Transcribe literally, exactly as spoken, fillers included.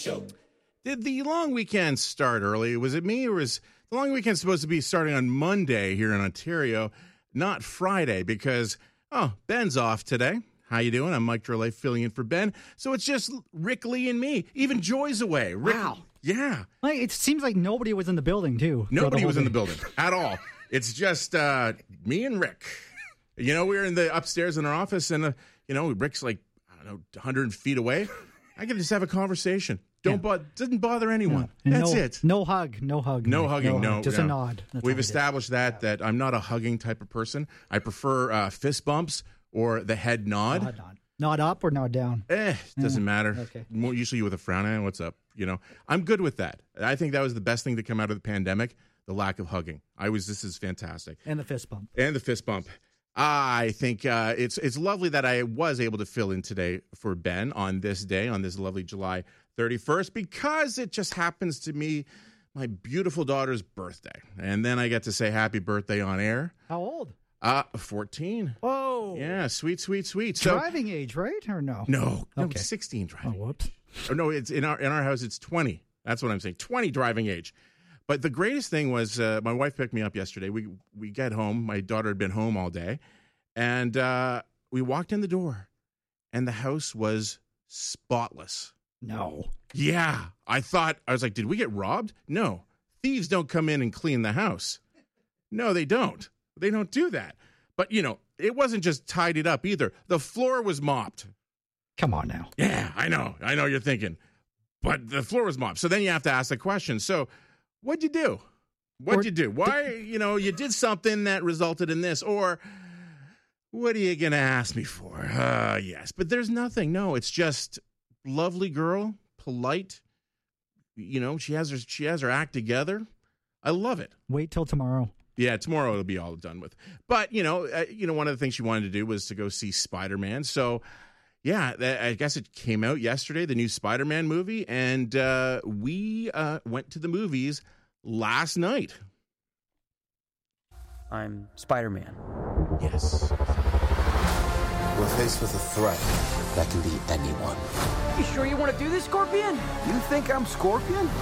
Show. Did the long weekend start early? Was it me, or was the long weekend supposed to be starting on Monday here in Ontario, not Friday? Because, oh, Ben's off today. How you doing? I'm Mike Drolet filling in for Ben. So it's just Rick Lee and me. Even Joy's away. Rick, wow. Yeah. Like, it seems like nobody was in the building, too. Nobody the was in day. the building at all. It's just uh, me and Rick. You know, we were in the upstairs in our office, and, uh, you know, Rick's like, I don't know, one hundred feet away. I can just have a conversation. Don't Yeah. bo- doesn't bother anyone. Yeah. That's no, it. No hug. No hug. No Mike. hugging. No, hug. Just no. a nod. That's We've all it is. established that that I'm not a hugging type of person. I prefer uh, fist bumps or the head nod. Nod, nod. Nod up or nod down? Eh, doesn't Yeah. matter. Okay. More usually with a frown on. What's up? You know, I'm good with that. I think that was the best thing to come out of the pandemic. The lack of hugging. I was. This is fantastic. And the fist bump. And the fist bump. I think uh, it's it's lovely that I was able to fill in today for Ben on this day, on this lovely July thirty-first, because it just happens to be my beautiful daughter's birthday. And then I get to say happy birthday on air. How old? Uh, fourteen. Oh. Yeah, sweet, sweet, sweet. So, Driving age, right? Or no? no, no, Okay. sixteen Oh, driving. whoops. Oh, no, it's in our in our house. It's twenty. That's what I'm saying. twenty driving age. But the greatest thing was uh, my wife picked me up yesterday. We we get home. My daughter had been home all day, and uh, we walked in the door, and the house was spotless. No. Yeah, I thought I was like, did we get robbed? No, thieves don't come in and clean the house. No, they don't. They don't do that. But you know, it wasn't just tidied up either. The floor was mopped. Come on now. Yeah, I know. I know you're thinking. But the floor was mopped. So then you have to ask the question. So what'd you do? What'd Or- you do? Why, you know, you did something that resulted in this. Or what are you going to ask me for? Uh, yes. But there's nothing. No, it's just lovely girl, polite. You know, she has her, she has her act together. I love it. Wait till tomorrow. Yeah, tomorrow it'll be all done with. But, you know, uh, you know, one of the things she wanted to do was to go see Spider-Man. So, yeah, th- I guess it came out yesterday, the new Spider-Man movie, and uh, we uh, went to the movies last night. I'm Spider-Man. Yes. We're faced with a threat that can be anyone. You sure you want to do this, Scorpion? You think I'm Scorpion?